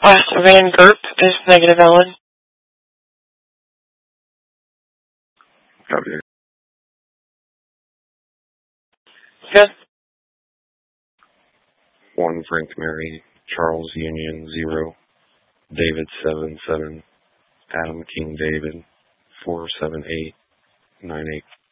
Van Gurp is negative, Ellen. Copy. Good. 1 Frank Mary, Charles Union 0, David 7-7, Adam King David 47898.